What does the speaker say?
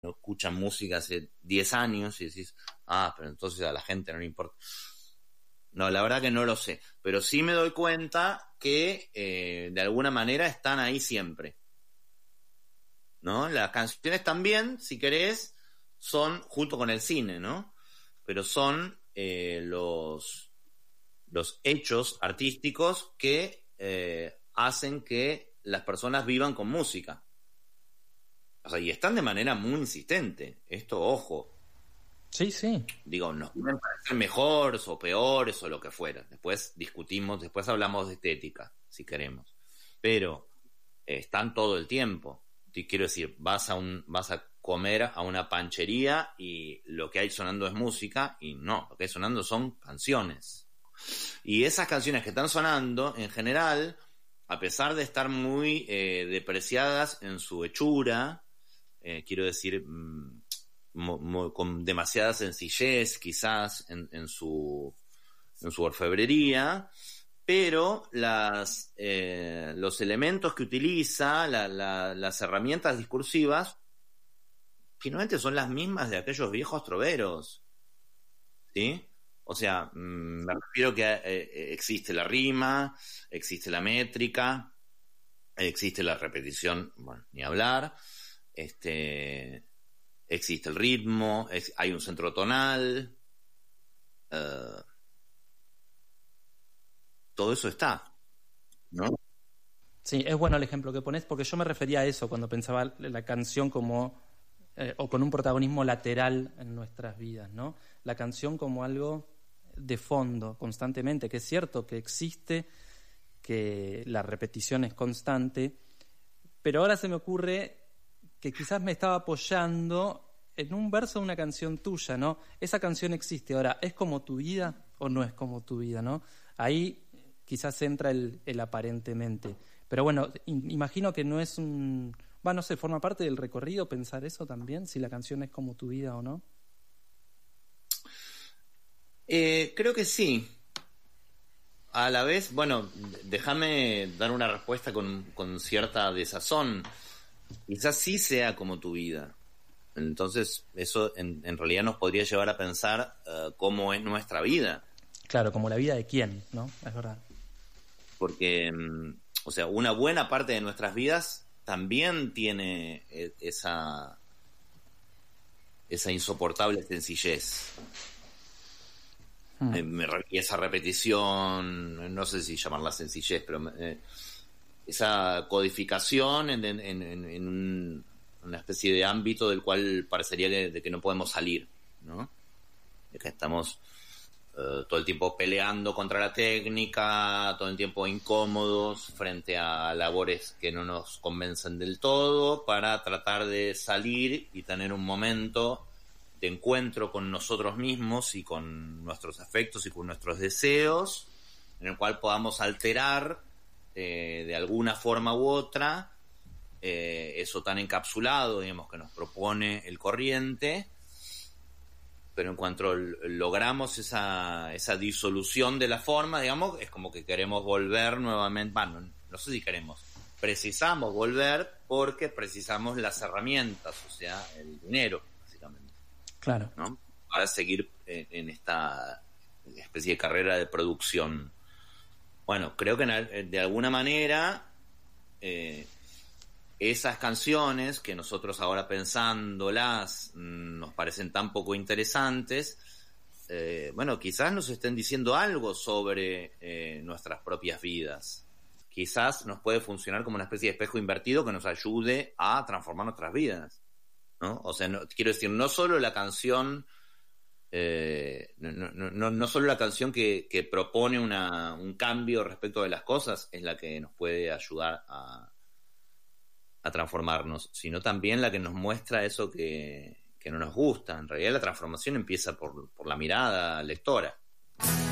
no escuchan música hace 10 años y decís, pero entonces a la gente no le importa. No, la verdad que no lo sé, pero sí me doy cuenta que de alguna manera están ahí siempre, ¿no? Las canciones también, si querés, son junto con el cine, ¿no? Pero son los hechos artísticos que hacen que las personas vivan con música. O sea, y están de manera muy insistente. Esto, ojo. Sí, sí. Digo, nos pueden parecer mejores o peores o lo que fuera. Después discutimos, después hablamos de estética, si queremos. Pero están todo el tiempo. Te quiero decir, vas a comer a una panchería y lo que hay sonando es música, y no, lo que hay sonando son canciones. Y esas canciones que están sonando, en general, a pesar de estar muy depreciadas en su hechura, quiero decir, con demasiada sencillez quizás en su orfebrería, pero los elementos que utiliza, las herramientas discursivas, finalmente son las mismas de aquellos viejos troveros, ¿sí? O sea, me refiero que existe la rima, existe la métrica, existe la repetición, bueno, ni hablar, existe el ritmo, hay un centro tonal, todo eso está, ¿no? Sí, es bueno el ejemplo que pones, porque yo me refería a eso cuando pensaba la canción como o con un protagonismo lateral en nuestras vidas, ¿no? La canción como algo de fondo constantemente, que es cierto que existe, que la repetición es constante, pero ahora se me ocurre que quizás me estaba apoyando en un verso de una canción tuya, ¿no? Esa canción existe, ahora, ¿es como tu vida o no es como tu vida, ¿no? Ahí quizás entra el aparentemente. Pero bueno, imagino que no es no sé, forma parte del recorrido pensar eso también, si la canción es como tu vida o no. Creo que sí. A la vez, bueno, déjame dar una respuesta con cierta desazón. Quizás sí sea como tu vida. Entonces, eso en realidad nos podría llevar a pensar cómo es nuestra vida. Claro, como la vida de quién, ¿no? Es verdad. Porque, o sea, una buena parte de nuestras vidas también tiene esa insoportable sencillez. Y esa repetición, no sé si llamarla sencillez, pero esa codificación en una especie de ámbito del cual parecería de que no podemos salir, ¿no? De que estamos todo el tiempo peleando contra la técnica, todo el tiempo incómodos frente a labores que no nos convencen del todo, para tratar de salir y tener un momento de encuentro con nosotros mismos y con nuestros afectos y con nuestros deseos, en el cual podamos alterar de alguna forma u otra eso tan encapsulado, digamos, que nos propone el corriente. Pero en cuanto logramos esa disolución de la forma, digamos, es como que queremos volver nuevamente, no sé si queremos, precisamos volver porque precisamos las herramientas, o sea, el dinero, básicamente. Claro. ¿No? Para seguir en esta especie de carrera de producción. Bueno, creo que de alguna manera esas canciones que nosotros ahora pensándolas nos parecen tan poco interesantes, bueno, quizás nos estén diciendo algo sobre nuestras propias vidas. Quizás nos puede funcionar como una especie de espejo invertido que nos ayude a transformar nuestras vidas, ¿no? O sea, quiero decir, no solo la canción no solo la canción que propone un cambio respecto de las cosas es la que nos puede ayudar a transformarnos, sino también la que nos muestra eso que no nos gusta. En realidad la transformación empieza por la mirada lectora.